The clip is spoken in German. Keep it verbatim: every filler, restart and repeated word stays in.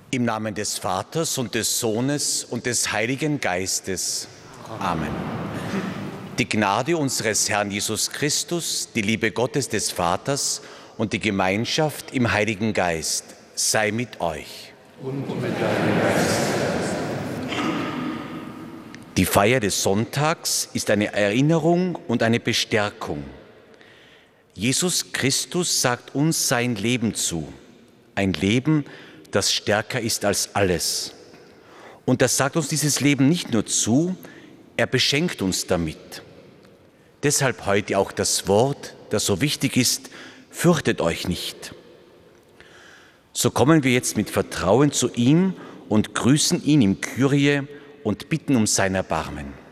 Im Namen des Vaters und des Sohnes und des Heiligen Geistes. Amen. Die Gnade unseres Herrn Jesus Christus, die Liebe Gottes des Vaters und die Gemeinschaft im Heiligen Geist sei mit euch. Und mit deinem Geist. Die Feier des Sonntags ist eine Erinnerung und eine Bestärkung. Jesus Christus sagt uns sein Leben zu, ein Leben, das stärker ist als alles. Und er sagt uns dieses Leben nicht nur zu, er beschenkt uns damit. Deshalb heute auch das Wort, das so wichtig ist: Fürchtet euch nicht. So kommen wir jetzt mit Vertrauen zu ihm und grüßen ihn im Kyrie und bitten um sein Erbarmen.